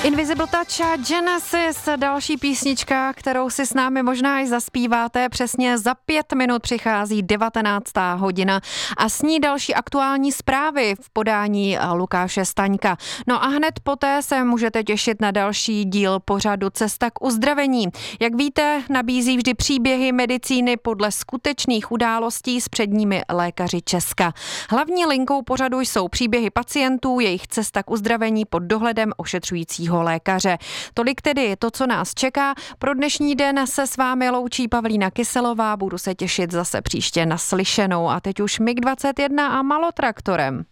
Invisible Touch a Genesis, další písnička, kterou si s námi možná i zaspíváte. Přesně za 5 minut přichází 19. hodina a s ní další aktuální zprávy v podání Lukáše Staňka. No a hned poté se můžete těšit na další díl pořadu Cesta k uzdravení. Jak víte, nabízí vždy příběhy medicíny podle skutečných událostí s předními lékaři Česka. Hlavní linkou pořadu jsou příběhy pacientů, jejich cesta k uzdravení pod dohledem ošetřujícího lékaře. Tolik tedy to, co nás čeká. Pro dnešní den se s vámi loučí Pavlína Kyselová. Budu se těšit zase příště na slyšenou. A teď už MiG 21 a malotraktorem.